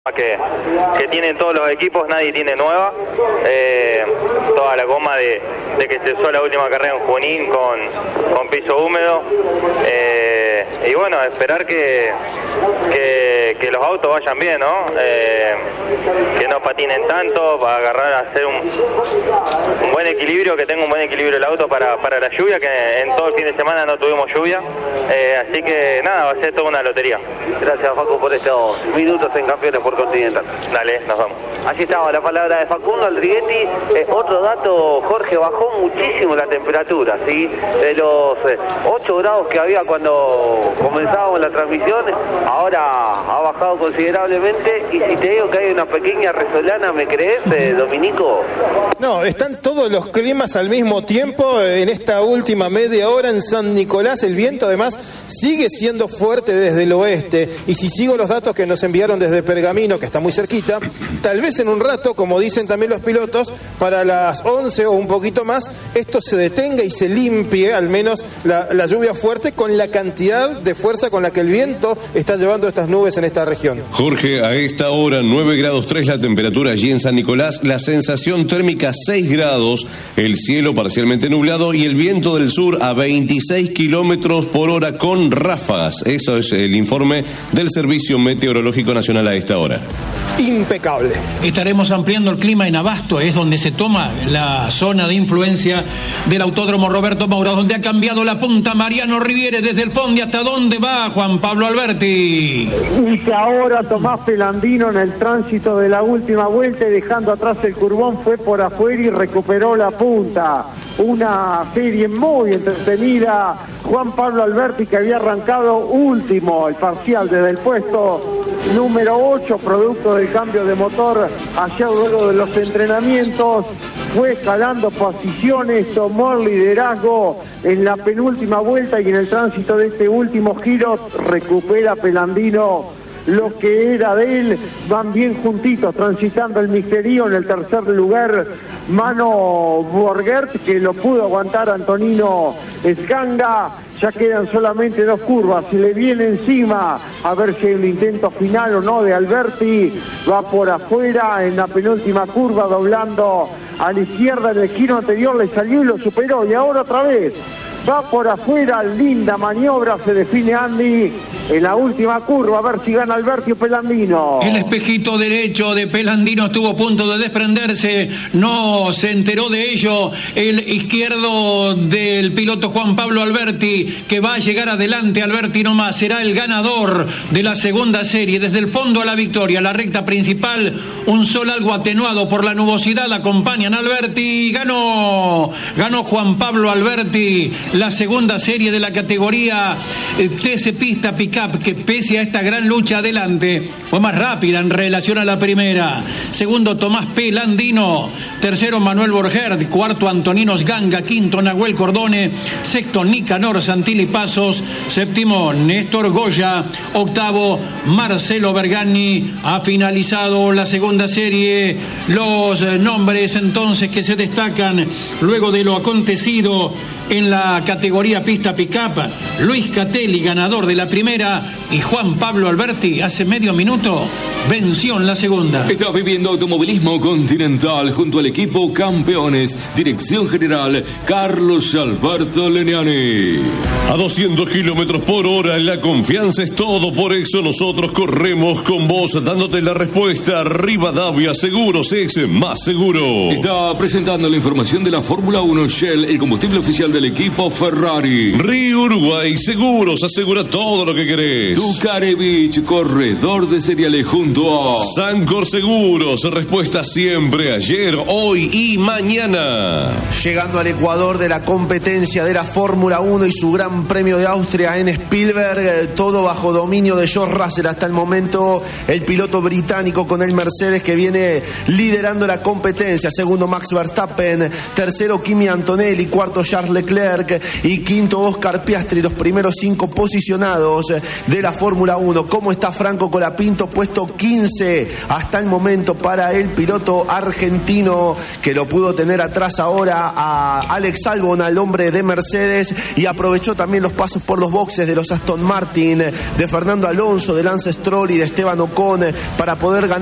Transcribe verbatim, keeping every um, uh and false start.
Que, que tienen todos los equipos, nadie tiene nueva, eh, toda la goma de, de que se usó la última carrera en Junín con, con piso húmedo, eh, y bueno, esperar que, que, que los autos vayan bien, ¿no? Eh, que no patinen tanto, para agarrar a hacer un, un buen equilibrio, que tenga un buen equilibrio el auto para, para la lluvia, que en todo el fin de semana no tuvimos lluvia, eh, así que nada, va a ser toda una lotería. Gracias, Facu, por estos minutos en Campeones por Continental. Dale, nos vamos. Allí estaba la palabra de Facundo Aldriguetti. Eh, otro dato, Jorge, bajó muchísimo la temperatura, ¿sí? De los eh, ocho grados que había cuando comenzábamos la transmisión, ahora ha bajado considerablemente. Y si te digo que hay una pequeña resolana, ¿me crees, eh, Dominico? No, están todos los climas al mismo tiempo. En esta última media hora en San Nicolás, el viento además sigue siendo fuerte desde el oeste. Y si sigo los datos que nos enviaron desde Pergamino, que está muy cerquita, tal vez en un rato, como dicen también los pilotos, para las once o un poquito más, esto se detenga y se limpie al menos la, la lluvia fuerte con la cantidad de fuerza con la que el viento está llevando estas nubes en esta región. Jorge, a esta hora nueve grados tres la temperatura allí en San Nicolás, la sensación térmica seis grados, el cielo parcialmente nublado y el viento del sur a veintiséis kilómetros por hora con ráfagas. Eso es el informe del Servicio Meteorológico Nacional a esta hora. Impecable. Estaremos ampliando el clima en Abasto, es donde se toma la zona de influencia del Autódromo Roberto Maura, donde ha cambiado la punta Mariano Riviere desde el fondo. ¿Hasta dónde va Juan Pablo Alberti? Y que ahora Tomás Pelandino en el tránsito de la última vuelta, dejando atrás el curbón, fue por afuera y recuperó la punta. Una serie muy entretenida. Juan Pablo Alberti, que había arrancado último el parcial desde el puesto número ocho, producto del cambio de motor allá luego de los entrenamientos, fue escalando posiciones, tomó el liderazgo en la penúltima vuelta y en el tránsito de este último giro recupera Pelandino lo que era de él. Van bien juntitos, transitando el misterio en el tercer lugar, Mano Borgert, que lo pudo aguantar Antonino Escanga. Ya quedan solamente dos curvas, se le viene encima a ver si hay un intento final o no de Alberti. Va por afuera en la penúltima curva, doblando a la izquierda. En el giro anterior le salió y lo superó, y ahora otra vez va por afuera, linda maniobra, se define Andy en la última curva, a ver si gana Alberti o Pelandino. El espejito derecho de Pelandino estuvo a punto de desprenderse, no se enteró de ello el izquierdo del piloto Juan Pablo Alberti, que va a llegar adelante. Alberti nomás será el ganador de la segunda serie, desde el fondo a la victoria, la recta principal, un sol algo atenuado por la nubosidad, acompañan a Alberti, ganó, ganó Juan Pablo Alberti la segunda serie de la categoría T C Pista Pickup, que pese a esta gran lucha adelante fue más rápida en relación a la primera. Segundo, Tomás Pelandino. Tercero, Manuel Borgert. Cuarto, Antonino Sganga. Quinto, Nahuel Cordone. Sexto, Nicanor Santilli Pasos. Séptimo, Néstor Goya. Octavo, Marcelo Bergani. Ha finalizado la segunda serie. Los nombres entonces que se destacan luego de lo acontecido en la categoría pista pick-up: Luis Catelli, ganador de la primera, y Juan Pablo Alberti hace medio minuto venció en la segunda. Estás viviendo automovilismo Continental junto al equipo Campeones. Dirección General Carlos Alberto Leniani. A doscientos kilómetros por hora, la confianza es todo, por eso nosotros corremos con vos, dándote la respuesta. Rivadavia Seguros es más seguro. Está presentando la información de la Fórmula uno Shell, el combustible oficial del equipo Ferrari. Río Uruguay Seguros, asegura todo lo que querés. Tucarevich, corredor de cereales junto a Sancor Seguros, respuesta siempre, ayer, hoy y mañana. Llegando al Ecuador de la competencia de la Fórmula uno y su Gran Premio de Austria en Spielberg, todo bajo dominio de George Russell hasta el momento, el piloto británico con el Mercedes, que viene liderando la competencia. Segundo, Max Verstappen. Tercero, Kimi Antonelli. Cuarto, Charles Leclerc. y quinto Oscar Piastri, los primeros cinco posicionados de la Fórmula uno. ¿Cómo está Franco Colapinto? Puesto quince hasta el momento para el piloto argentino, que lo pudo tener atrás ahora a Alex Albon, al hombre de Mercedes, y aprovechó también los pasos por los boxes de los Aston Martin, de Fernando Alonso, de Lance Stroll y de Esteban Ocon para poder ganar